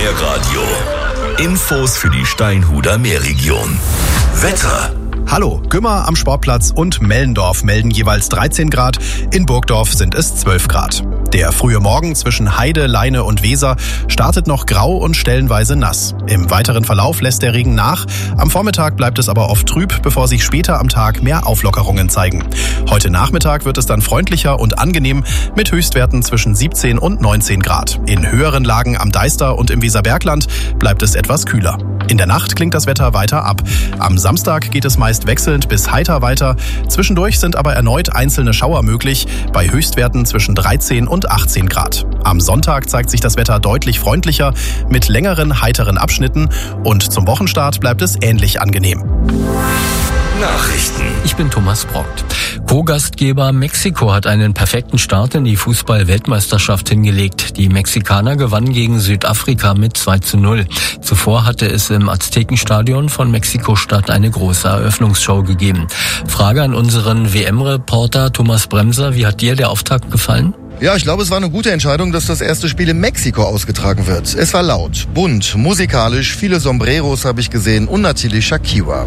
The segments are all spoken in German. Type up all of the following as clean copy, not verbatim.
Meerradio. Infos für die Steinhuder Meerregion. Wetter. Hallo, Gümmer am Sportplatz und Mellendorf melden jeweils 13 Grad, in Burgdorf sind es 12 Grad. Der frühe Morgen zwischen Heide, Leine und Weser startet noch grau und stellenweise nass. Im weiteren Verlauf lässt der Regen nach, am Vormittag bleibt es aber oft trüb, bevor sich später am Tag mehr Auflockerungen zeigen. Heute Nachmittag wird es dann freundlicher und angenehm mit Höchstwerten zwischen 17 und 19 Grad. In höheren Lagen am Deister und im Weserbergland bleibt es etwas kühler. In der Nacht klingt das Wetter weiter ab. Am Samstag geht es meist wechselnd bis heiter weiter. Zwischendurch sind aber erneut einzelne Schauer möglich, bei Höchstwerten zwischen 13 und 18 Grad. Am Sonntag zeigt sich das Wetter deutlich freundlicher mit längeren, heiteren Abschnitten und zum Wochenstart bleibt es ähnlich angenehm. Nachrichten. Ich bin Thomas Brockt. Co-Gastgeber Mexiko hat einen perfekten Start in die Fußball-Weltmeisterschaft hingelegt. Die Mexikaner gewannen gegen Südafrika mit 2:0. Zuvor hatte es im Aztekenstadion von Mexiko-Stadt eine große Eröffnungsshow gegeben. Frage an unseren WM-Reporter Thomas Bremser. Wie hat dir der Auftakt gefallen? Ja, ich glaube, es war eine gute Entscheidung, dass das erste Spiel in Mexiko ausgetragen wird. Es war laut, bunt, musikalisch, viele Sombreros habe ich gesehen und natürlich Shakira.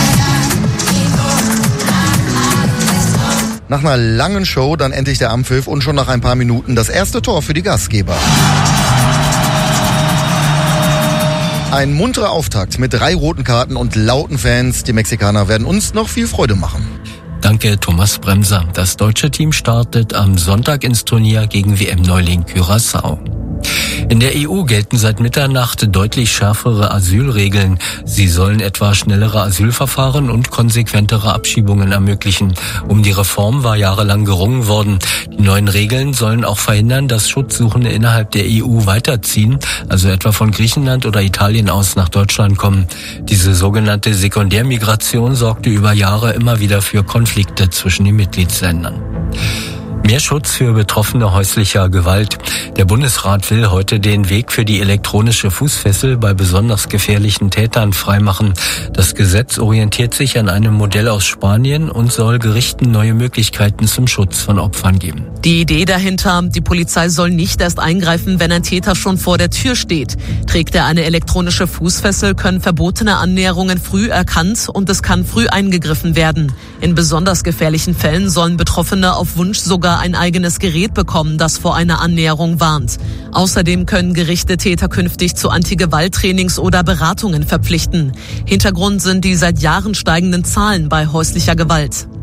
Nach einer langen Show dann endlich der Anpfiff und schon nach ein paar Minuten das erste Tor für die Gastgeber. Ein munterer Auftakt mit 3 roten Karten und lauten Fans. Die Mexikaner werden uns noch viel Freude machen. Danke, Thomas Bremser. Das deutsche Team startet am Sonntag ins Turnier gegen WM-Neuling Curaçao. In der EU gelten seit Mitternacht deutlich schärfere Asylregeln. Sie sollen etwa schnellere Asylverfahren und konsequentere Abschiebungen ermöglichen. Um die Reform war jahrelang gerungen worden. Die neuen Regeln sollen auch verhindern, dass Schutzsuchende innerhalb der EU weiterziehen, also etwa von Griechenland oder Italien aus nach Deutschland kommen. Diese sogenannte Sekundärmigration sorgte über Jahre immer wieder für Konflikte zwischen den Mitgliedsländern. Mehr Schutz für Betroffene häuslicher Gewalt. Der Bundesrat will heute den Weg für die elektronische Fußfessel bei besonders gefährlichen Tätern freimachen. Das Gesetz orientiert sich an einem Modell aus Spanien und soll Gerichten neue Möglichkeiten zum Schutz von Opfern geben. Die Idee dahinter, die Polizei soll nicht erst eingreifen, wenn ein Täter schon vor der Tür steht. Trägt er eine elektronische Fußfessel, können verbotene Annäherungen früh erkannt und es kann früh eingegriffen werden. In besonders gefährlichen Fällen sollen Betroffene auf Wunsch sogar ein eigenes Gerät bekommen, das vor einer Annäherung warnt. Außerdem können Gerichte Täter künftig zu Anti-Gewalt-Trainings oder Beratungen verpflichten. Hintergrund sind die seit Jahren steigenden Zahlen bei häuslicher Gewalt.